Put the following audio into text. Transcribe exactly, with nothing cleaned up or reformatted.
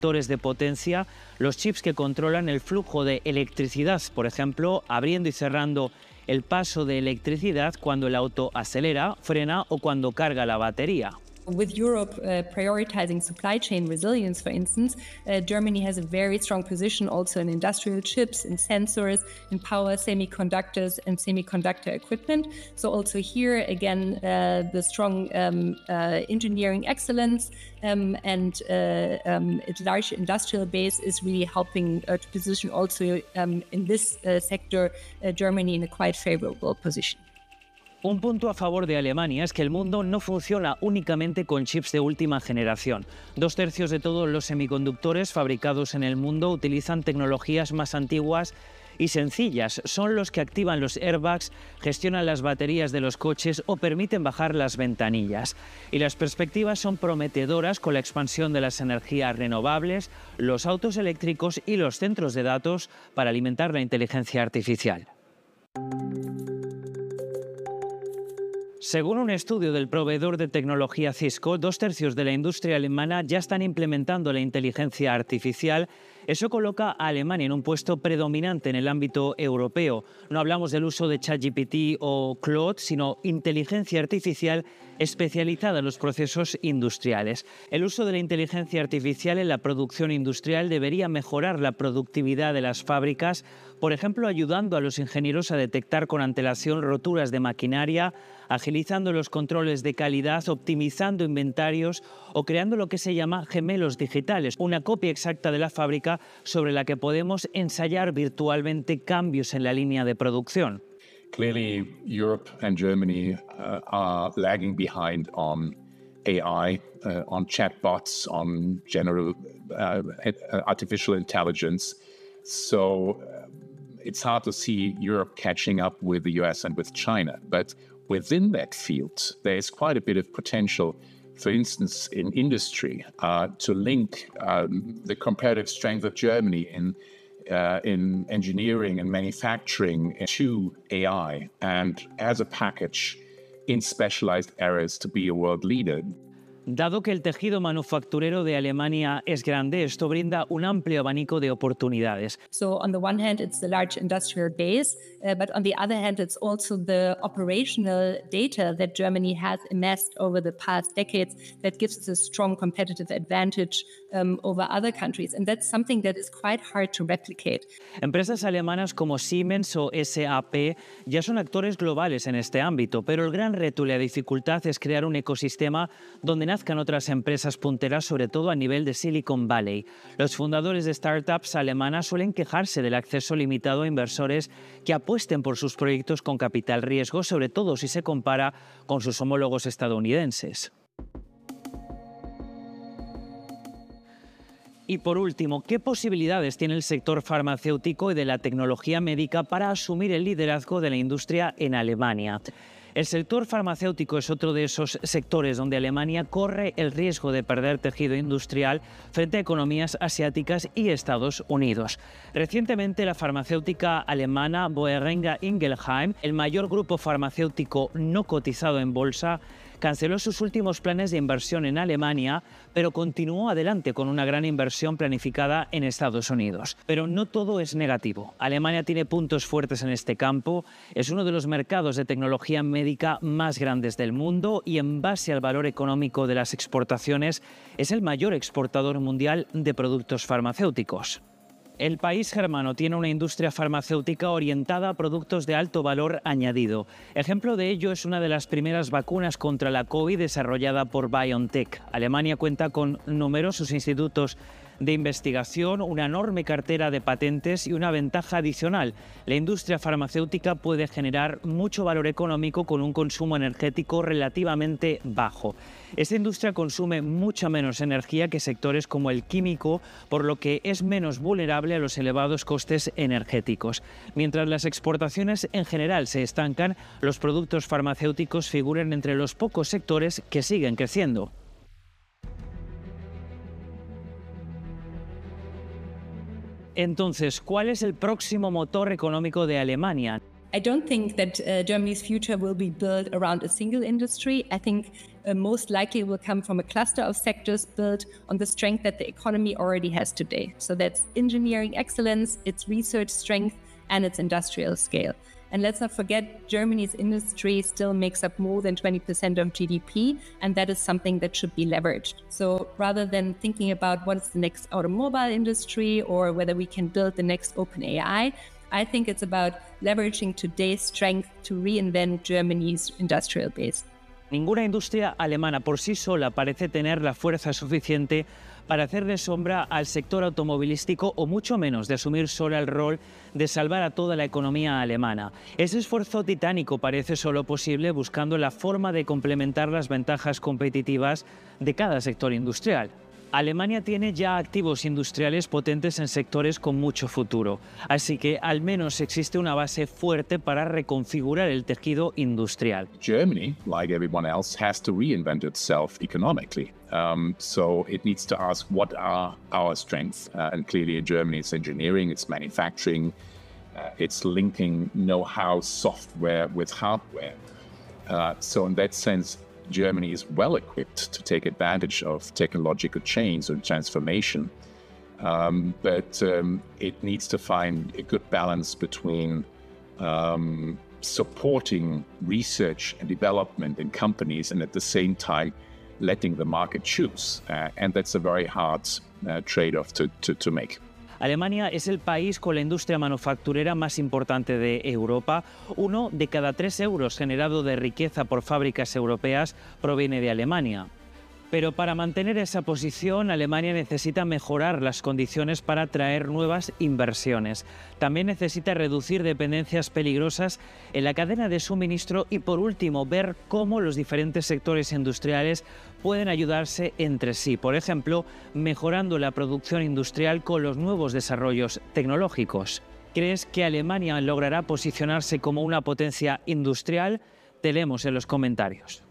semiconductores de potencia, los chips que controlan el flujo de electricidad, por ejemplo, abriendo y cerrando el paso de electricidad cuando el auto acelera, frena o cuando carga la batería. With Europe uh, prioritizing supply chain resilience, for instance, uh, Germany has a very strong position also in industrial chips, in sensors, in power semiconductors and semiconductor equipment. So also here, again, uh, the strong um, uh, engineering excellence um, and uh, um, its large industrial base is really helping uh, to position also um, in this uh, sector uh, Germany in a quite favorable position. Un punto a favor de Alemania es que el mundo no funciona únicamente con chips de última generación. Dos tercios de todos los semiconductores fabricados en el mundo utilizan tecnologías más antiguas y sencillas. Son los que activan los airbags, gestionan las baterías de los coches o permiten bajar las ventanillas. Y las perspectivas son prometedoras con la expansión de las energías renovables, los autos eléctricos y los centros de datos para alimentar la inteligencia artificial. Según un estudio del proveedor de tecnología Cisco, dos tercios de la industria alemana ya están implementando la inteligencia artificial. Eso coloca a Alemania en un puesto predominante en el ámbito europeo. No hablamos del uso de ChatGPT o Claude, sino inteligencia artificial especializada en los procesos industriales. El uso de la inteligencia artificial en la producción industrial debería mejorar la productividad de las fábricas, por ejemplo, ayudando a los ingenieros a detectar con antelación roturas de maquinaria, agilizando los controles de calidad, optimizando inventarios o creando lo que se llama gemelos digitales, una copia exacta de la fábrica sobre la que podemos ensayar virtualmente cambios en la línea de producción. Clearly, Europe and Germany uh, are lagging behind on A I, uh, on chatbots, on general uh, artificial intelligence. So uh, it's hard to see Europe catching up with the U S and with China. But within that field, there is quite a bit of potential, for instance, in industry, uh, to link um, the comparative strength of Germany in Uh, in engineering and manufacturing to A I, and as a package in specialized areas to be a world leader. Dado que el tejido manufacturero de Alemania es grande, esto brinda un amplio abanico de oportunidades. So on the one hand, it's the large industrial base, uh, but on the other hand, it's also the operational data that Germany has amassed over the past decades that gives us a strong competitive advantage um, over other countries. And that's something that is quite hard to replicate. Empresas alemanas como Siemens o S A P ya son actores globales en este ámbito, pero el gran reto y la dificultad es crear un ecosistema donde nazcan otras empresas punteras, sobre todo a nivel de Silicon Valley. Los fundadores de startups alemanas suelen quejarse del acceso limitado a inversores que apuesten por sus proyectos con capital riesgo, sobre todo si se compara con sus homólogos estadounidenses. Y por último, ¿qué posibilidades tiene el sector farmacéutico y de la tecnología médica para asumir el liderazgo de la industria en Alemania? El sector farmacéutico es otro de esos sectores donde Alemania corre el riesgo de perder tejido industrial frente a economías asiáticas y Estados Unidos. Recientemente, la farmacéutica alemana Boehringer Ingelheim, el mayor grupo farmacéutico no cotizado en bolsa, canceló sus últimos planes de inversión en Alemania, pero continuó adelante con una gran inversión planificada en Estados Unidos. Pero no todo es negativo. Alemania tiene puntos fuertes en este campo, es uno de los mercados de tecnología médica más grandes del mundo y en base al valor económico de las exportaciones es el mayor exportador mundial de productos farmacéuticos. El país germano tiene una industria farmacéutica orientada a productos de alto valor añadido. Ejemplo de ello es una de las primeras vacunas contra la COVID desarrollada por BioNTech. Alemania cuenta con numerosos institutos de investigación, una enorme cartera de patentes y una ventaja adicional. La industria farmacéutica puede generar mucho valor económico con un consumo energético relativamente bajo. Esta industria consume mucha menos energía que sectores como el químico, por lo que es menos vulnerable a los elevados costes energéticos. Mientras las exportaciones en general se estancan, los productos farmacéuticos figuran entre los pocos sectores que siguen creciendo. Entonces, ¿cuál es el próximo motor económico de Alemania? I don't think that uh, Germany's future will be built around a single industry. I think uh, most likely it will come from a cluster of sectors built on the strength that the economy already has today. So that's engineering excellence, its research strength, and its industrial scale. And let's not forget, Germany's industry still makes up more than twenty percent of G D P, and that is something that should be leveraged. So rather than thinking about what is the next automobile industry or whether we can build the next OpenAI, I think it's about leveraging today's strength to reinvent Germany's industrial base. Ninguna industria alemana por sí sola parece tener la fuerza suficiente para hacerle sombra al sector automovilístico o mucho menos de asumir sola el rol de salvar a toda la economía alemana. Ese esfuerzo titánico parece solo posible buscando la forma de complementar las ventajas competitivas de cada sector industrial. Alemania tiene ya activos industriales potentes en sectores con mucho futuro, así que al menos existe una base fuerte para reconfigurar el tejido industrial. Germany, like everyone else, has to reinvent itself economically. Um, so it needs to ask what are our strengths. Uh, and clearly in Germany it's engineering, it's manufacturing, uh, it's linking know-how software with hardware. Uh, so in that sense, Germany is well equipped to take advantage of technological change and transformation, um, but um, it needs to find a good balance between um, supporting research and development in companies and at the same time letting the market choose. Uh, and that's a very hard uh, trade-off to, to, to make. Alemania es el país con la industria manufacturera más importante de Europa. Uno de cada tres euros generado de riqueza por fábricas europeas proviene de Alemania. Pero para mantener esa posición, Alemania necesita mejorar las condiciones para atraer nuevas inversiones. También necesita reducir dependencias peligrosas en la cadena de suministro y, por último, ver cómo los diferentes sectores industriales pueden ayudarse entre sí. Por ejemplo, mejorando la producción industrial con los nuevos desarrollos tecnológicos. ¿Crees que Alemania logrará posicionarse como una potencia industrial? Te leemos en los comentarios.